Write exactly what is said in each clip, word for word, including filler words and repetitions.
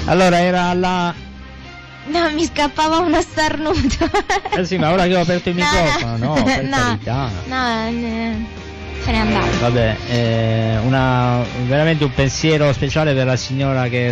Allora era la... No, mi scappava uno starnuto. Eh sì, ma ora che ho aperto il no, microfono, no, no per no, carità. No, ne... se n'è andato. Vabbè, eh, una, veramente un pensiero speciale per la signora che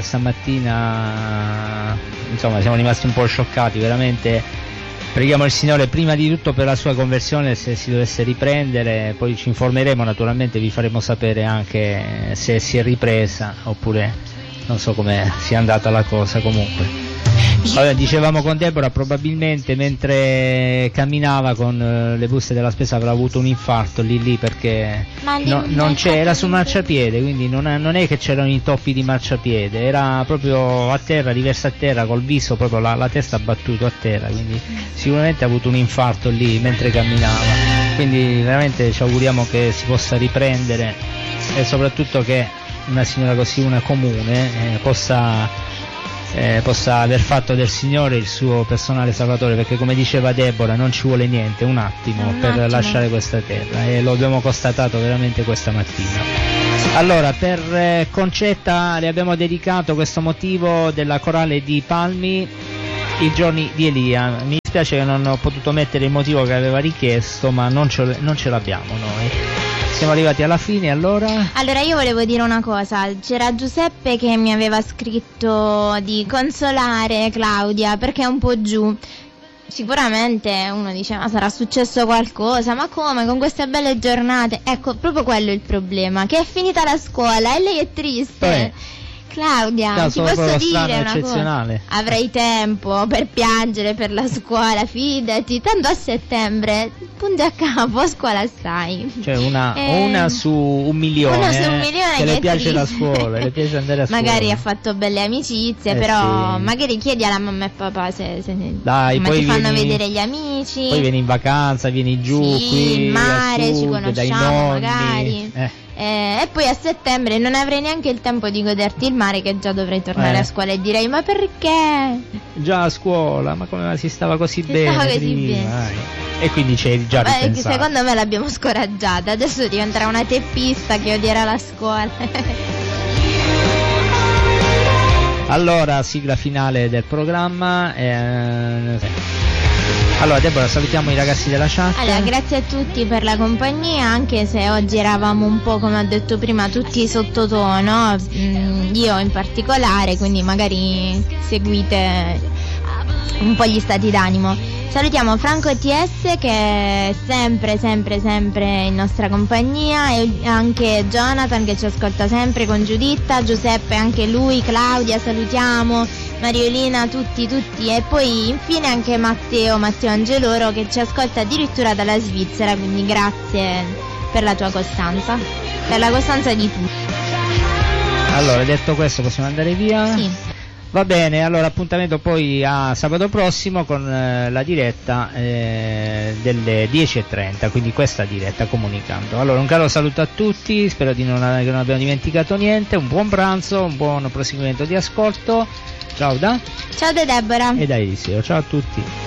stamattina, insomma, siamo rimasti un po' scioccati, veramente. Preghiamo il Signore prima di tutto per la sua conversione, se si dovesse riprendere, poi ci informeremo, naturalmente vi faremo sapere anche se si è ripresa oppure non so come sia andata la cosa comunque. Vabbè, dicevamo con Deborah, probabilmente mentre camminava con uh, le buste della spesa avrà avuto un infarto lì lì perché no, non c'è, era su marciapiede, quindi non è, non è che c'erano i toppi di marciapiede, era proprio a terra, riversa a terra, col viso proprio la, la testa battuto a terra, quindi sicuramente ha avuto un infarto lì mentre camminava, quindi veramente ci auguriamo che si possa riprendere e soprattutto che una signora così, una comune, eh, possa Eh, possa aver fatto del Signore il suo personale salvatore, perché come diceva Deborah non ci vuole niente, un attimo un per attimo. lasciare questa terra e lo abbiamo constatato veramente questa mattina. Allora per eh, Concetta le abbiamo dedicato questo motivo della corale di Palmi, i giorni di Elia. Mi dispiace che non ho potuto mettere il motivo che aveva richiesto, ma non ce, non ce l'abbiamo noi. Siamo arrivati alla fine, allora? Allora io volevo dire una cosa, c'era Giuseppe che mi aveva scritto di consolare Claudia perché è un po' giù. Sicuramente uno dice ma sarà successo qualcosa, ma come con queste belle giornate? Ecco, proprio quello è il problema, che è finita la scuola e lei è triste. Eh. Claudia, No, ti posso dire una eccezionale. cosa? Avrai tempo per piangere per la scuola, fidati, tanto a settembre, punti a capo, a scuola stai. Cioè una, Eh, una su un milione, una su un milione che che le è piace la triste. scuola, le piace andare a scuola. Magari ha fatto belle amicizie, Eh però sì. magari chiedi alla mamma e papà se, se Dai, come poi ti fanno vieni- vedere gli amici. Poi vieni in vacanza, vieni giù Sì, qui il mare, al ci sud, conosciamo dai nonni. magari. Eh. Eh, e poi a settembre non avrei neanche il tempo di goderti il mare, che già dovrei tornare Eh. a scuola e direi ma perché? Già a scuola, ma come si stava così Si bene stava così prima, bene. dai. E quindi c'eri già Beh, ripensato. secondo me l'abbiamo scoraggiata, adesso diventerà una teppista che odierà la scuola. Allora, sigla finale del programma. eh, Allora, Deborah, salutiamo i ragazzi della chat. Allora, grazie a tutti per la compagnia, anche se oggi eravamo un po', come ho detto prima, tutti sottotono, mm, io in particolare, quindi magari seguite un po' gli stati d'animo. Salutiamo Franco T S che è sempre, sempre, sempre in nostra compagnia, e anche Jonathan che ci ascolta sempre con Giuditta, Giuseppe anche lui, Claudia salutiamo, Mariolina, tutti, tutti, e poi infine anche Matteo, Matteo Angeloro che ci ascolta addirittura dalla Svizzera, quindi grazie per la tua costanza, per la costanza di tutti. Allora, detto questo, possiamo andare via? Sì. Va bene, allora appuntamento poi a sabato prossimo con eh, la diretta eh, delle dieci e trenta, quindi questa diretta comunicando. Allora un caro saluto a tutti, spero di non, che non abbiamo dimenticato niente, un buon pranzo, un buon proseguimento di ascolto. Ciao da Ciao da Deborah e da Isio, ciao a tutti.